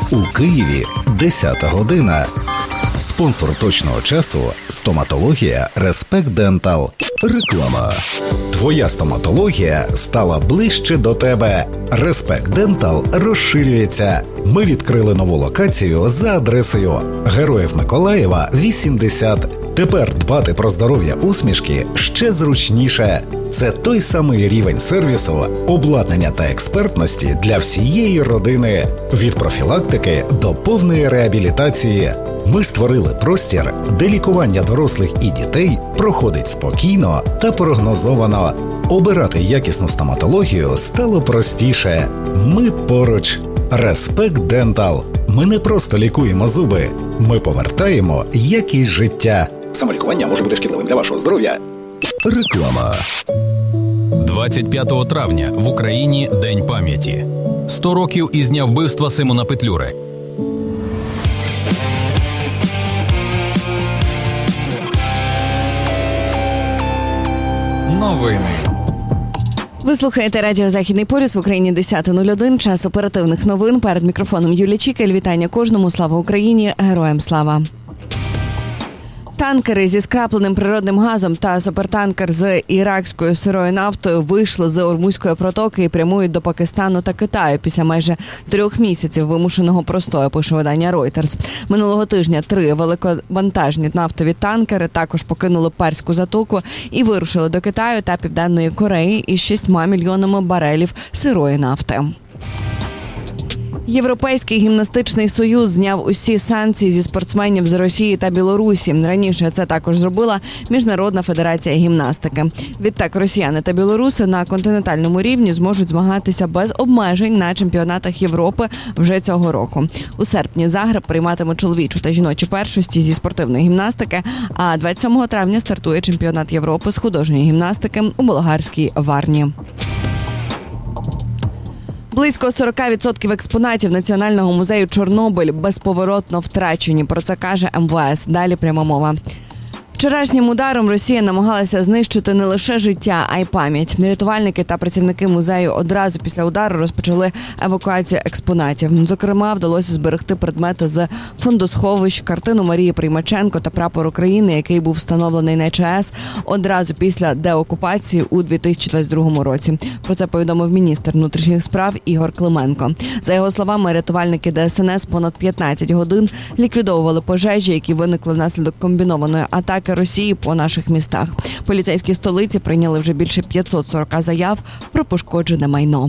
У Києві 10 година. Спонсор точного часу – стоматологія Respect Dental. Реклама. Твоя стоматологія стала ближче до тебе. Respect Dental розширюється. Ми відкрили нову локацію за адресою Героїв Миколаєва, 80. Тепер дбати про здоров'я усмішки ще зручніше. Це той самий рівень сервісу, обладнання та експертності для всієї родини. Від профілактики до повної реабілітації. Ми створили простір, де лікування дорослих і дітей проходить спокійно та прогнозовано. Обирати якісну стоматологію стало простіше. Ми поруч. Respect Dental. Ми не просто лікуємо зуби. Ми повертаємо якість життя. Самолікування може бути шкідливим для вашого здоров'я. Реклама. 25 травня в Україні День пам'яті. 100 років із дня вбивства Симона Петлюри. Новини. Ви слухаєте радіо «Західний полюс», в Україні 10:01, час оперативних новин. Перед мікрофоном Юлія Чікель. Вітання кожному. Слава Україні! Героям слава! Танкери зі скрапленим природним газом та супертанкер з іракською сирою нафтою вийшли з Ормузької протоки і прямують до Пакистану та Китаю після майже 3 місяців вимушеного простою, пише видання Reuters. Минулого тижня 3 великовантажні нафтові танкери також покинули Перську затоку і вирушили до Китаю та Південної Кореї із 6 мільйонами барелів сирої нафти. Європейський гімнастичний союз зняв усі санкції зі спортсменів з Росії та Білорусі. Раніше це також зробила Міжнародна федерація гімнастики. Відтак росіяни та білоруси на континентальному рівні зможуть змагатися без обмежень на чемпіонатах Європи вже цього року. У серпні Загреб прийматиме чоловічу та жіночі першості зі спортивної гімнастики, а 27 травня стартує чемпіонат Європи з художньої гімнастики у болгарській Варні. Близько 40% експонатів Національного музею Чорнобиль безповоротно втрачені. Про це каже МВС. Далі пряма мова. Вчорашнім ударом Росія намагалася знищити не лише життя, а й пам'ять. Рятувальники та працівники музею одразу після удару розпочали евакуацію експонатів. Зокрема, вдалося зберегти предмети з фондосховищ, картину Марії Приймаченко та прапор України, який був встановлений на ЧАЕС одразу після деокупації у 2022 році. Про це повідомив міністр внутрішніх справ Ігор Клименко. За його словами, рятувальники ДСНС понад 15 годин ліквідовували пожежі, які виникли внаслідок комбінованої атаки Росії по наших містах. Поліцейські столиці прийняли вже більше 540 заяв про пошкоджене майно.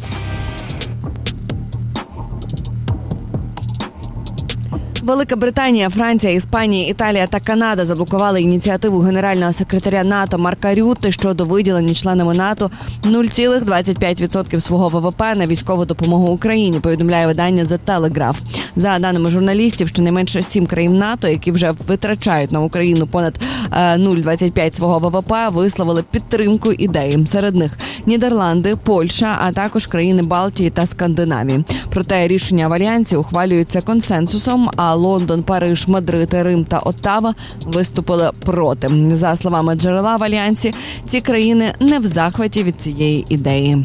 Велика Британія, Франція, Іспанія, Італія та Канада заблокували ініціативу генерального секретаря НАТО Марка Рютте щодо виділення членами НАТО 0,25% свого ВВП на військову допомогу Україні, повідомляє видання The Telegraph. За даними журналістів, щонайменше 7 країн НАТО, які вже витрачають на Україну понад 0,25 свого ВВП, висловили підтримку ідеї. Серед них Нідерланди, Польща, а також країни Балтії та Скандинавії. Проте рішення в Альянсі ухвалюються консенсусом, а Лондон, Париж, Мадрид, Рим та Оттава виступили проти. За словами джерела в Альянсі, ці країни не в захваті від цієї ідеї.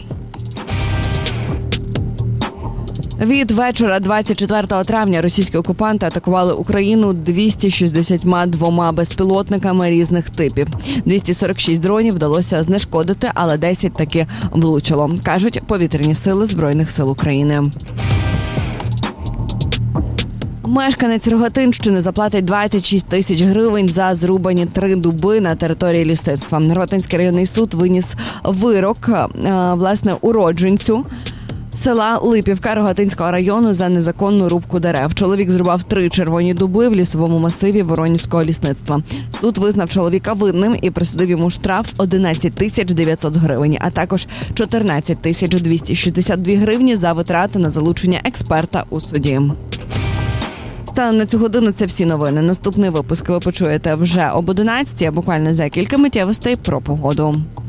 Від вечора 24 травня російські окупанти атакували Україну 262 безпілотниками різних типів. 246 дронів вдалося знешкодити, але 10 таки влучило, кажуть повітряні сили Збройних сил України. Мешканець Рогатинщини заплатить 26 тисяч гривень за зрубані 3 дуби на території лісництва. Рогатинський районний суд виніс вирок, уродженцю села Липівка Рогатинського району за незаконну рубку дерев. Чоловік зрубав 3 червоні дуби в лісовому масиві Воронівського лісництва. Суд визнав чоловіка винним і присудив йому штраф 11 тисяч 900 гривень, а також 14 тисяч 262 гривні за витрати на залучення експерта у суді. Станом на цю годину це всі новини. Наступний випуск ви почуєте вже об 11, а буквально за кілька миттєвостей про погоду.